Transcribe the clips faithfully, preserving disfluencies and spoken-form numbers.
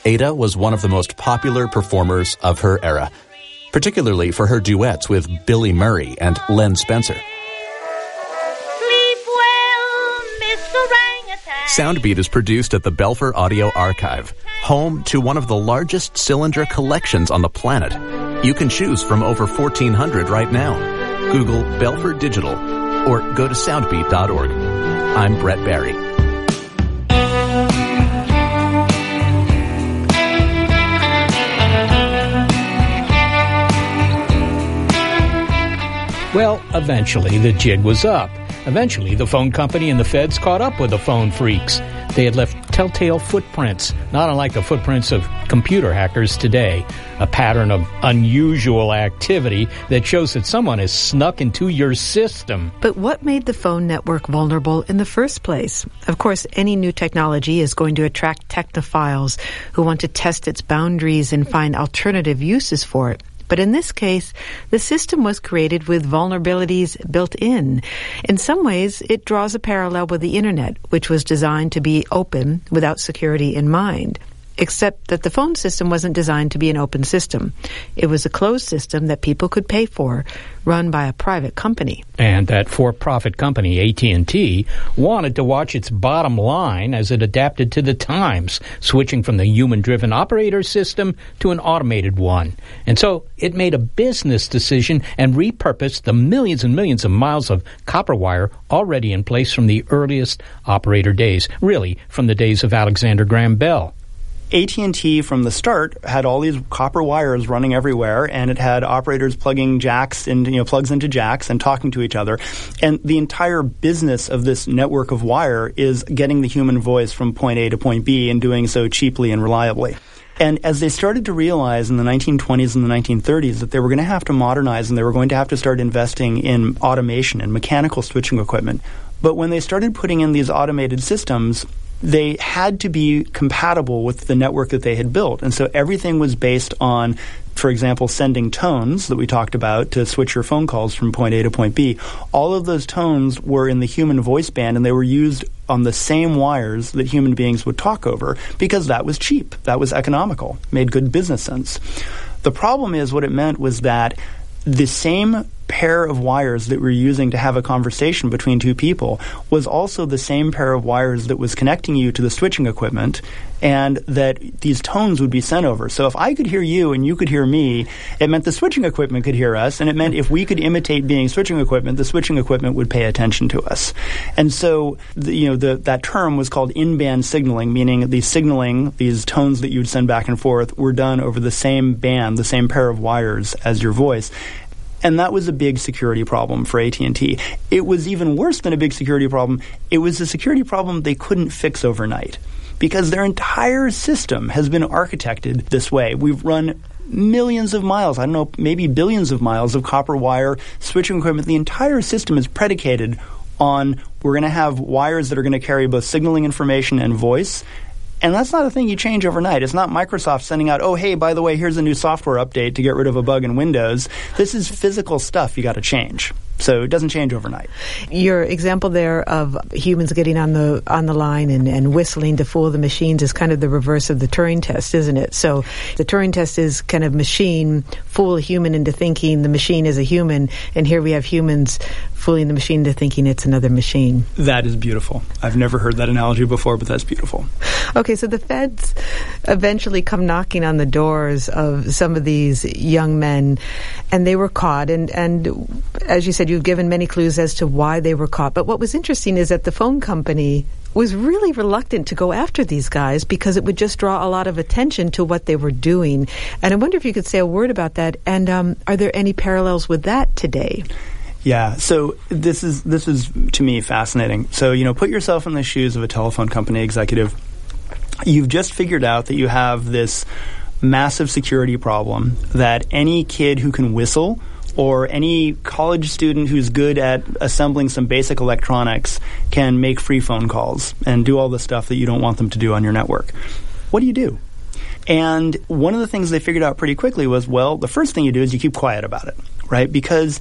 Ada was one of the most popular performers of her era, particularly for her duets with Billy Murray and Len Spencer. Sleep well, Mister Orangutan. Soundbeat is produced at the Belfer Audio Archive, home to one of the largest cylinder collections on the planet. You can choose from over fourteen hundred right now. Google Belfer Digital or go to soundbeat dot org. I'm Brett Barry. Well, eventually the jig was up. Eventually the phone company and the feds caught up with the phone freaks. They had left telltale footprints, not unlike the footprints of computer hackers today, a pattern of unusual activity that shows that someone has snuck into your system. But what made the phone network vulnerable in the first place? Of course, any new technology is going to attract technophiles who want to test its boundaries and find alternative uses for it. But in this case, the system was created with vulnerabilities built in. In some ways, it draws a parallel with the Internet, which was designed to be open without security in mind. Except that the phone system wasn't designed to be an open system. It was a closed system that people could pay for, run by a private company. And that for-profit company, A T and T, wanted to watch its bottom line as it adapted to the times, switching from the human-driven operator system to an automated one. And so it made a business decision and repurposed the millions and millions of miles of copper wire already in place from the earliest operator days, really from the days of Alexander Graham Bell. A T and T from the start had all these copper wires running everywhere, and it had operators plugging jacks into, you know, plugs into jacks and talking to each other. And the entire business of this network of wire is getting the human voice from point A to point B and doing so cheaply and reliably. And as they started to realize in the nineteen twenties and the nineteen thirties that they were going to have to modernize and they were going to have to start investing in automation and mechanical switching equipment, but when they started putting in these automated systems, they had to be compatible with the network that they had built. And so everything was based on, for example, sending tones that we talked about to switch your phone calls from point A to point B. All of those tones were in the human voice band, and they were used on the same wires that human beings would talk over because that was cheap. That was economical. Made good business sense. The problem is what it meant was that the same pair of wires that we're using to have a conversation between two people was also the same pair of wires that was connecting you to the switching equipment, and that these tones would be sent over. So if I could hear you and you could hear me, it meant the switching equipment could hear us, and it meant if we could imitate being switching equipment, the switching equipment would pay attention to us. And so the, you know, the, that term was called in-band signaling, meaning the signaling, these tones that you would send back and forth, were done over the same band, the same pair of wires as your voice. And that was a big security problem for A T and T. It was even worse than a big security problem. It was a security problem they couldn't fix overnight because their entire system has been architected this way. We've run millions of miles, I don't know, maybe billions of miles of copper wire switching equipment. The entire system is predicated on we're going to have wires that are going to carry both signaling information and voice. And that's not a thing you change overnight. It's not Microsoft sending out, oh, hey, by the way, here's a new software update to get rid of a bug in Windows. This is physical stuff you got to change. So it doesn't change overnight. Your example there of humans getting on the on the line and, and whistling to fool the machines is kind of the reverse of the Turing test, isn't it? So the Turing test is kind of machine, fool a human into thinking the machine is a human, and here we have humans fooling the machine into thinking it's another machine. That is beautiful. I've never heard that analogy before, but that's beautiful. Okay, so the feds eventually come knocking on the doors of some of these young men, and they were caught. And, and as you said, you've given many clues as to why they were caught. But what was interesting is that the phone company was really reluctant to go after these guys because it would just draw a lot of attention to what they were doing. And I wonder if you could say a word about that. And um, are there any parallels with that today? Yeah, so this is this is to me fascinating. So, you know, put yourself in the shoes of a telephone company executive. You've just figured out that you have this massive security problem that any kid who can whistle or any college student who's good at assembling some basic electronics can make free phone calls and do all the stuff that you don't want them to do on your network. What do you do? And one of the things they figured out pretty quickly was, well, the first thing you do is you keep quiet about it, right? Because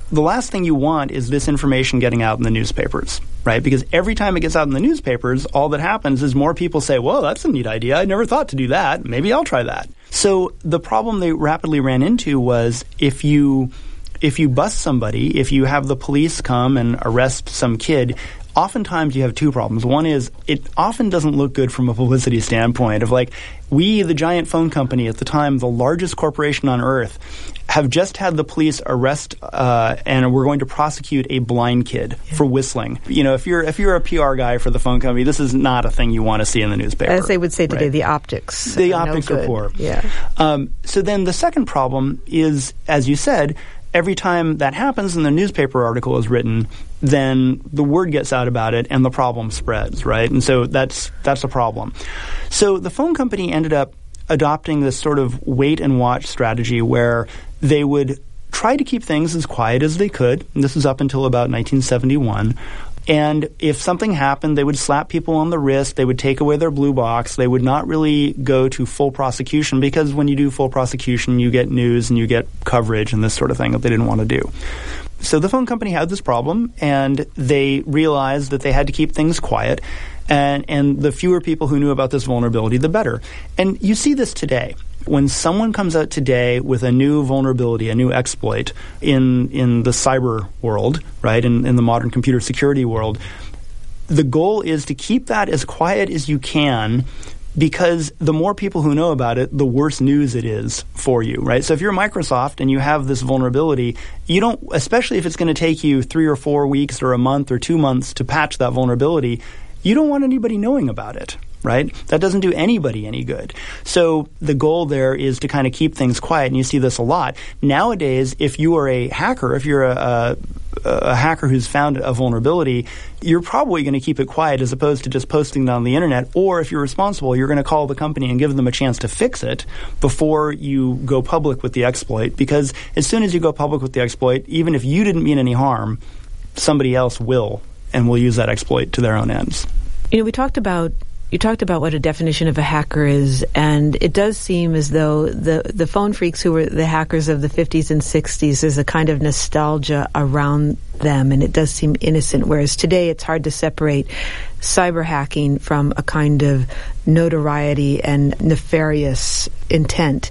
the last thing you want is this information getting out in the newspapers, right? Because every time it gets out in the newspapers, all that happens is more people say, whoa, that's a neat idea. I never thought to do that. Maybe I'll try that. So the problem they rapidly ran into was if you if you bust somebody, if you have the police come and arrest some kid, oftentimes you have two problems. One is it often doesn't look good from a publicity standpoint of like, we, the giant phone company at the time, the largest corporation on earth, have just had the police arrest uh, and we're going to prosecute a blind kid yeah. for whistling. You know, if you're if you're a P R guy for the phone company, this is not a thing you want to see in the newspaper. As they would say today, right? the optics. The are optics no are poor. Yeah. Um, so then the second problem is, as you said, every time that happens and the newspaper article is written, then the word gets out about it and the problem spreads, right? And so that's that's a problem. So the phone company ended up adopting this sort of wait and watch strategy where they would try to keep things as quiet as they could. And this is up until about nineteen seventy-one. And if something happened, they would slap people on the wrist. They would take away their blue box. They would not really go to full prosecution because when you do full prosecution, you get news and you get coverage and this sort of thing that they didn't want to do. So the phone company had this problem, and they realized that they had to keep things quiet. And, and the fewer people who knew about this vulnerability, the better. And you see this today. When someone comes out today with a new vulnerability, a new exploit in in the cyber world, right, in, in the modern computer security world, the goal is to keep that as quiet as you can because the more people who know about it, the worse news it is for you, right? So if you're Microsoft and you have this vulnerability, you don't, especially if it's going to take you three or four weeks or a month or two months to patch that vulnerability, you don't want anybody knowing about it, right? That doesn't do anybody any good. So the goal there is to kind of keep things quiet, and you see this a lot. Nowadays, if you are a hacker, if you're a, a, a hacker who's found a vulnerability, you're probably going to keep it quiet as opposed to just posting it on the internet. Or if you're responsible, you're going to call the company and give them a chance to fix it before you go public with the exploit. Because as soon as you go public with the exploit, even if you didn't mean any harm, somebody else will and will use that exploit to their own ends. You know, we talked about You talked about what a definition of a hacker is, and it does seem as though the, the phone freaks who were the hackers of the fifties and sixties, there's a kind of nostalgia around them, and it does seem innocent, whereas today it's hard to separate cyber hacking from a kind of notoriety and nefarious intent.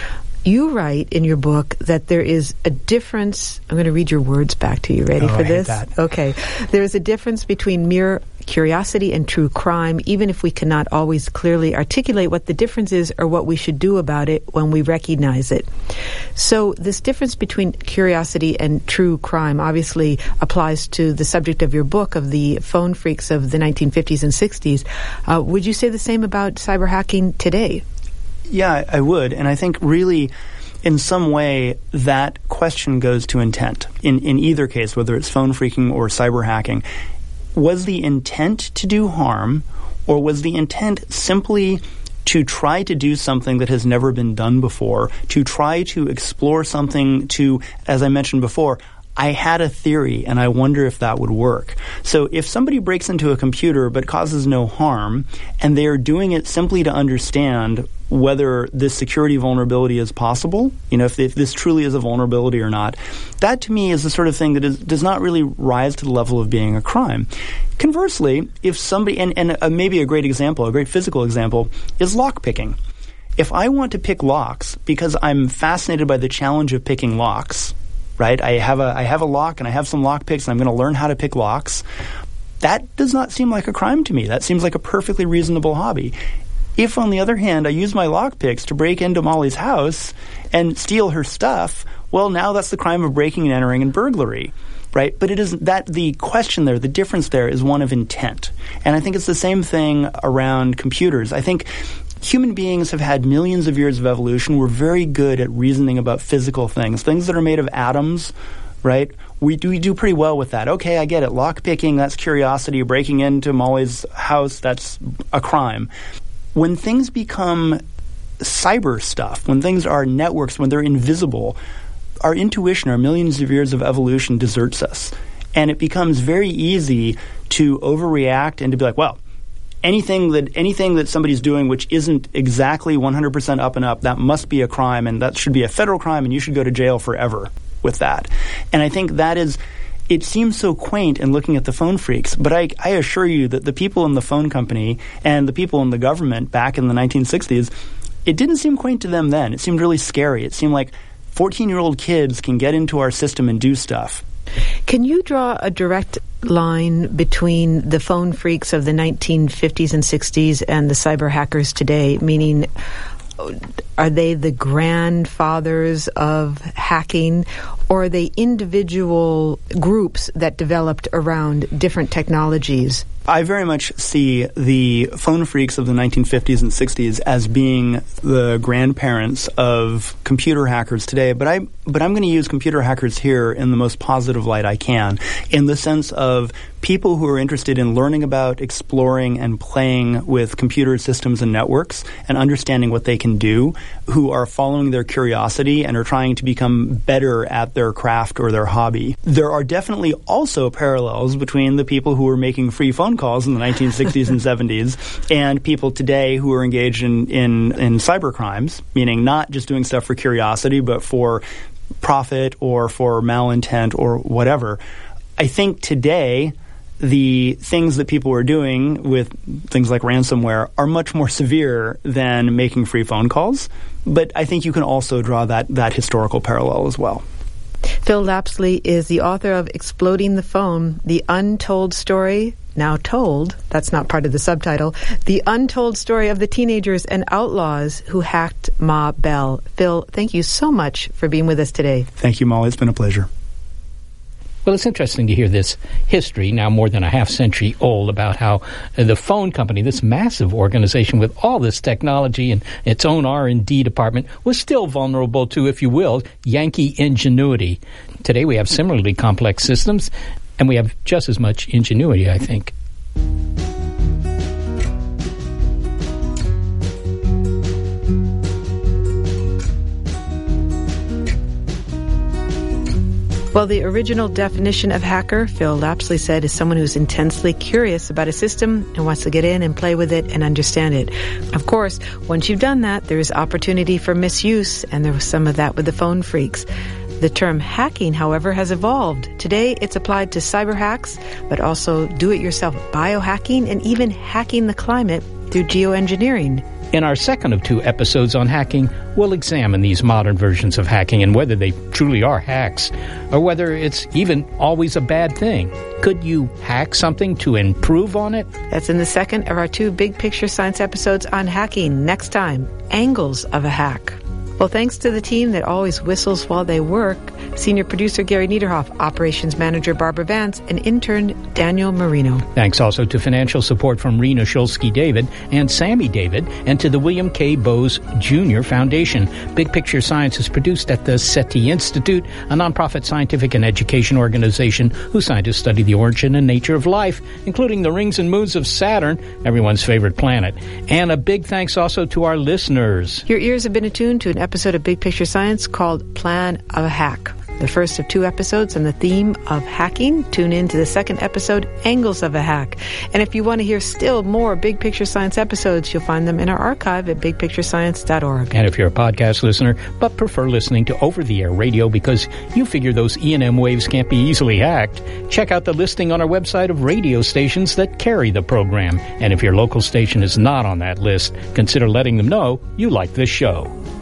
You write in your book that there is a difference. I'm going to read your words back to you. Ready oh, for I this? hate that. Okay. There is a difference between mere curiosity and true crime, even if we cannot always clearly articulate what the difference is or what we should do about it when we recognize it. So this difference between curiosity and true crime obviously applies to the subject of your book, of the phone freaks of the nineteen fifties and sixties. Uh, would you say the same about cyber hacking today? Yeah, I would. And I think really in some way that question goes to intent. In in either case, whether it's phone freaking or cyber hacking, was the intent to do harm, or was the intent simply to try to do something that has never been done before, to try to explore something to, as I mentioned before, I had a theory and I wonder if that would work. So if somebody breaks into a computer but causes no harm, and they are doing it simply to understand whether this security vulnerability is possible, you know, if, if this truly is a vulnerability or not, that to me is the sort of thing that is, does not really rise to the level of being a crime. Conversely, if somebody, and, and uh, maybe a great example, a great physical example, is lock picking. If I want to pick locks because I'm fascinated by the challenge of picking locks, right? I have a I have a lock and I have some lock picks and I'm going to learn how to pick locks. That does not seem like a crime to me. That seems like a perfectly reasonable hobby. If, on the other hand, I use my lock picks to break into Molly's house and steal her stuff, well, now that's the crime of breaking and entering and burglary, right? But it isn't that the question there, the difference there is one of intent. And I think it's the same thing around computers. I think human beings have had millions of years of evolution. We're very good at reasoning about physical things, things that are made of atoms, right? We do, we do pretty well with that. Okay, I get it. Lock picking, that's curiosity. Breaking into Molly's house, that's a crime. When things become cyber stuff, when things are networks, when they're invisible, our intuition, our millions of years of evolution deserts us. And it becomes very easy to overreact and to be like, well, anything that anything that somebody's doing which isn't exactly one hundred percent up and up, that must be a crime, and that should be a federal crime, and you should go to jail forever with that. And I think that is, it seems so quaint in looking at the phone phreaks, but I, I assure you that the people in the phone company and the people in the government back in the nineteen sixties, it didn't seem quaint to them then. It seemed really scary. It seemed like fourteen-year-old kids can get into our system and do stuff. Can you draw a direct line between the phone phreaks of the nineteen fifties and sixties and the cyber hackers today? Meaning, are they the grandfathers of hacking, or are they individual groups that developed around different technologies? I very much see the phone phreaks of the nineteen fifties and sixties as being the grandparents of computer hackers today, but I but I'm going to use computer hackers here in the most positive light I can, in the sense of people who are interested in learning about, exploring, and playing with computer systems and networks and understanding what they can do, who are following their curiosity and are trying to become better at their craft or their hobby. There are definitely also parallels between the people who were making free phone calls in the nineteen sixties and seventies and people today who are engaged in, in, in cyber crimes, meaning not just doing stuff for curiosity, but for profit or for malintent or whatever. I think today the things that people are doing with things like ransomware are much more severe than making free phone calls, but I think you can also draw that, that historical parallel as well. Phil Lapsley is the author of Exploding the Phone, The Untold Story, now told, that's not part of the subtitle, The Untold Story of the Teenagers and Outlaws Who Hacked Ma Bell. Phil, thank you so much for being with us today. Thank you, Molly. It's been a pleasure. Well, it's interesting to hear this history, now more than a half century old, about how the phone company, this massive organization with all this technology and its own R and D department, was still vulnerable to, if you will, Yankee ingenuity. Today we have similarly complex systems, and we have just as much ingenuity, I think. Well, the original definition of hacker, Phil Lapsley said, is someone who's intensely curious about a system and wants to get in and play with it and understand it. Of course, once you've done that, there is opportunity for misuse, and there was some of that with the phone phreaks. The term hacking, however, has evolved. Today, it's applied to cyber hacks, but also do-it-yourself biohacking and even hacking the climate through geoengineering. In our second of two episodes on hacking, we'll examine these modern versions of hacking and whether they truly are hacks, or whether it's even always a bad thing. Could you hack something to improve on it? That's in the second of our two Big Picture Science episodes on hacking. Next time, angles of a hack. Well, thanks to the team that always whistles while they work, Senior Producer Gary Niederhoff, Operations Manager Barbara Vance, and Intern Daniel Marino. Thanks also to financial support from Rena Shulsky-David and Sammy David, and to the William K. Bowes Junior Foundation. Big Picture Science is produced at the SETI Institute, a nonprofit scientific and education organization whose scientists study the origin and nature of life, including the rings and moons of Saturn, everyone's favorite planet. And a big thanks also to our listeners. Your ears have been attuned to an episode of Big Picture Science called Plan of a Hack. The first of two episodes on the theme of hacking. Tune in to the second episode, Angles of a Hack. And if you want to hear still more Big Picture Science episodes, you'll find them in our archive at big picture science dot org. And if you're a podcast listener but prefer listening to over-the-air radio because you figure those E and M waves can't be easily hacked, check out the listing on our website of radio stations that carry the program. And if your local station is not on that list, consider letting them know you like this show.